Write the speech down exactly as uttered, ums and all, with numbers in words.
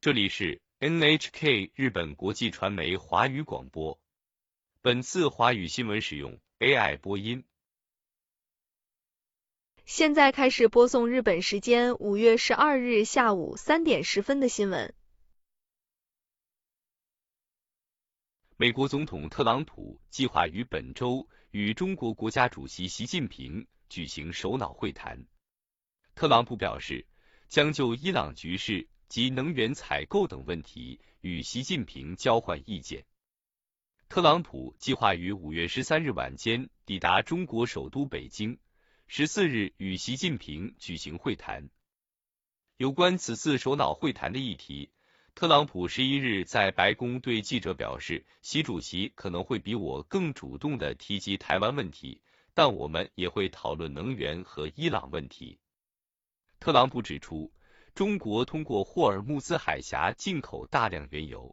这里是 N H K 日本国际传媒华语广播。本次华语新闻使用 A I 播音。 现在开始播送日本时间五月十二日下午三点十分的新闻。 美国总统特朗普计划于本周与中国国家主席习近平举行首脑会谈。特朗普表示，将就伊朗局势及能源采购等问题与习近平交换意见。特朗普计划于五月十三日晚间抵达中国首都北京，十四日与习近平举行会谈。有关此次首脑会谈的议题，特朗普十一日在白宫对记者表示，习主席可能会比我更主动地提及台湾问题，但我们也会讨论能源和伊朗问题。特朗普指出，中国通过霍尔木兹海峡进口大量原油，